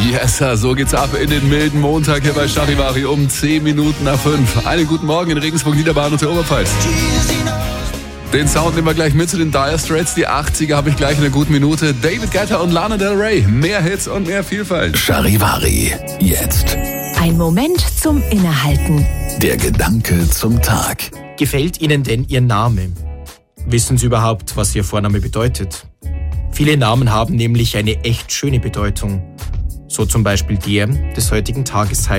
Yes, sir, so geht's ab in den milden Montag hier bei Charivari um 10 Minuten nach 5. Einen guten Morgen in Regensburg, Niederbayern und der Oberpfalz. Den Sound nehmen wir gleich mit zu den Dire Straits. Die 80er habe ich gleich in einer guten Minute. David Guetta und Lana Del Rey. Mehr Hits und mehr Vielfalt. Charivari, jetzt. Ein Moment zum Innehalten. Der Gedanke zum Tag. Gefällt Ihnen denn Ihr Name? Wissen Sie überhaupt, was Ihr Vorname bedeutet? Viele Namen haben nämlich eine echt schöne Bedeutung. So zum Beispiel der des heutigen Tages heißt